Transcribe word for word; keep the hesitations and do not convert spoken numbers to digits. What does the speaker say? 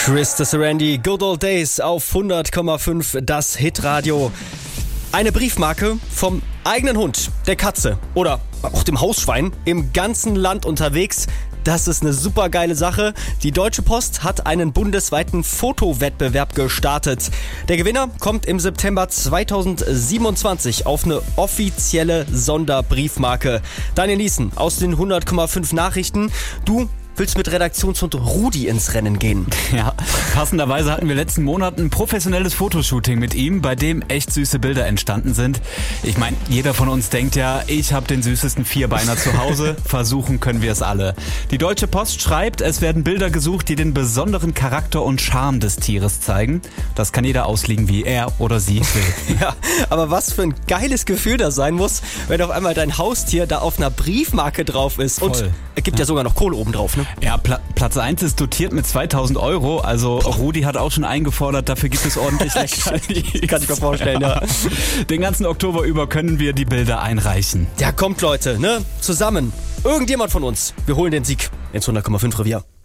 Krista Serendi, Good Old Days auf hundert Komma fünf, das Hitradio. Eine Briefmarke vom eigenen Hund, der Katze oder auch dem Hausschwein im ganzen Land unterwegs. Das ist eine super geile Sache. Die Deutsche Post hat einen bundesweiten Fotowettbewerb gestartet. Der Gewinner kommt im September zweitausendsiebenundzwanzig auf eine offizielle Sonderbriefmarke. Daniel Niesen aus den hundert Komma fünf Nachrichten. Du willst mit Redaktionshund Rudi ins Rennen gehen. Ja, passenderweise hatten wir letzten Monat ein professionelles Fotoshooting mit ihm, bei dem echt süße Bilder entstanden sind. Ich meine, jeder von uns denkt ja, ich habe den süßesten Vierbeiner zu Hause. Versuchen können wir es alle. Die Deutsche Post schreibt, es werden Bilder gesucht, die den besonderen Charakter und Charme des Tieres zeigen. Das kann jeder auslegen, wie er oder sie will. Ja, aber was für ein geiles Gefühl das sein muss, wenn auf einmal dein Haustier da auf einer Briefmarke drauf ist. Voll. Und es gibt ja. ja sogar noch Kohle oben drauf, ne? Ja, Pla- Platz eins ist dotiert mit zweitausend Euro, also Boah. Rudi hat auch schon eingefordert, dafür gibt es ordentlich Leckerlis. Kann ich mir vorstellen, ja. Den ganzen Oktober über können wir die Bilder einreichen. Ja, kommt Leute, ne? Zusammen. Irgendjemand von uns. Wir holen den Sieg ins hundert Komma fünf Revier.